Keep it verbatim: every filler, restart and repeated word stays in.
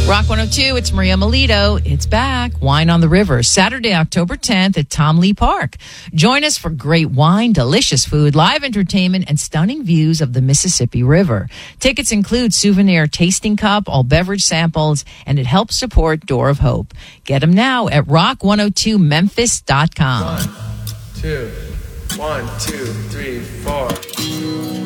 Rock one oh two, it's Maria Melito. It's back. Wine on the River, Saturday, October tenth at Tom Lee Park. Join us for great wine, delicious food, live entertainment, and stunning views of the Mississippi River. Tickets include souvenir tasting cup, all beverage samples, and it helps support Door of Hope. Get them now at rock one oh two memphis dot com. One, two, one, two, three, four.